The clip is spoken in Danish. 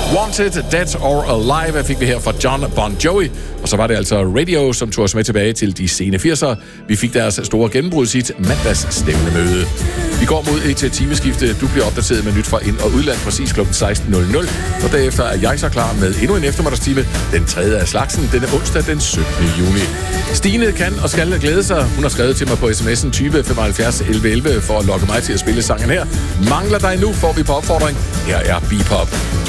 Wanted, Dead or Alive fik vi her fra John Bon Jovi. Og så var det altså Radio, som tog os med tilbage til de sene 80'ere. Vi fik deres store gennembrud sit mandagsstævnemøde. Vi går mod et timeskifte. Du bliver opdateret med nyt fra ind- og udland præcis kl. 16.00. Og derefter er jeg så klar med endnu en eftermiddagstime. Den tredje af slagsen, denne onsdag den 17. juni. Stine kan og skal glæde sig. Hun har skrevet til mig på sms'en 20 75 11 11 for at lokke mig til at spille sangen her. Mangler dig nu, får vi på opfordring. Her er Bebop.